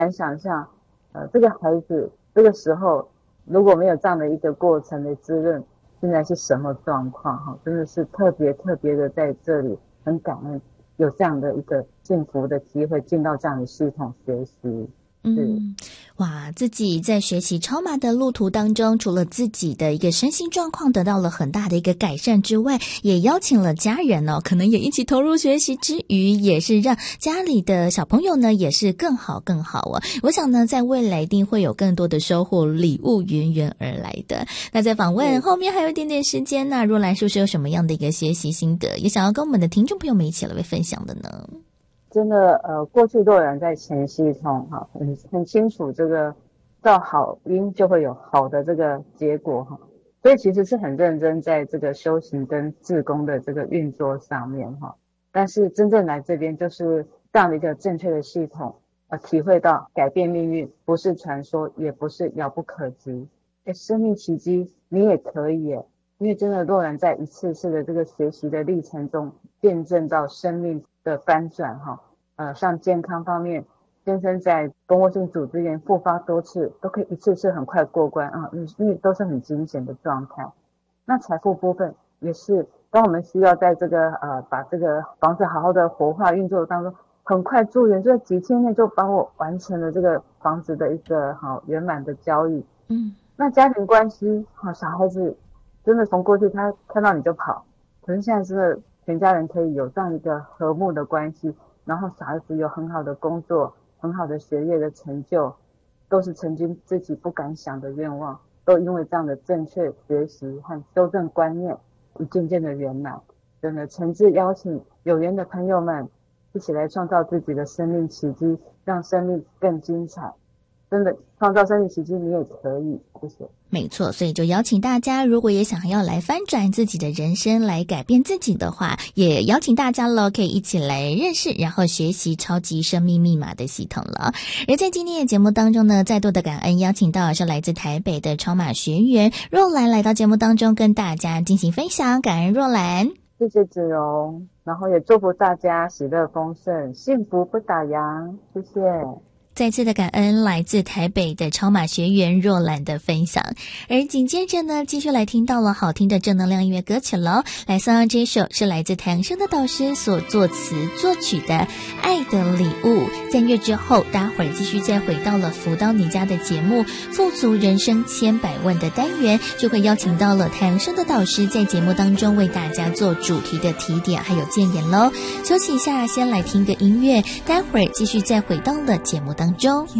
难想象，这个孩子这个时候如果没有这样的一个过程的滋润，现在是什么状况哈？真的是特别特别的在这里很感恩有这样的一个幸福的机会进到这样的系统学习。 哇，自己在学习超马的路途当中，除了自己的一个身心状况得到了很大的一个改善之外，也邀请了家人哦，可能也一起投入学习之余，也是让家里的小朋友呢也是更好更好哦。我想呢，在未来一定会有更多的收获，礼物源源而来的。那在访问后面还有一点点时间，那若兰是不是有什么样的一个学习心得，也想要跟我们的听众朋友们一起来分享的呢？ 真的过去都有人在前系统很清楚这个照好因就会有好的这个结果所以其实是很认真在这个修行跟志工的这个运作上面但是真正来这边就是这样的一个正确的系统体会到改变命运不是传说，也不是遥不可及，生命奇迹你也可以耶。因为真的若然在一次次的这个学习的历程中见证到生命的翻转像健康方面，先生在蜂窝性组织炎复发多次都可以一次次很快过关因为都是很惊险的状态。那财富部分也是，当我们需要在这个把这个房子好好的活化运作当中，很快助人就在几天内就帮我完成了这个房子的一个圆满的交易。那家庭关系小孩子真的从过去他看到你就跑，可是现在真的全家人可以有这样一个和睦的关系，然后小孩子有很好的工作，很好的学业的成就，都是曾经自己不敢想的愿望，都因为这样的正确学习和修正观念渐渐的圆满。真的诚挚邀请有缘的朋友们一起来创造自己的生命奇迹，让生命更精彩。真的创造生命奇迹你也可以。谢谢。 没错，所以就邀请大家，如果也想要来翻转自己的人生，来改变自己的话，也邀请大家了，可以一起来认识，然后学习超级生命密码的系统了。而在今天的节目当中呢，再度的感恩邀请到的是来自台北的超马学员若兰来到节目当中跟大家进行分享，感恩若兰。 谢谢子荣，然后也祝福大家喜乐丰盛，幸福不打烊。谢谢。 再次的感恩来自台北的超马学员若兰的分享，而紧接着呢，继续来听到了好听的正能量音乐歌曲了。来送上这首是来自太阳升的导师所作词作曲的《爱的礼物》。在音乐之后，待会儿继续再回到了辅导你家的节目富足人生千百万的单元，就会邀请到了太阳升的导师在节目当中为大家做主题的提点还有建言咯。休息一下，先来听个音乐，待会儿继续再回到了节目当中。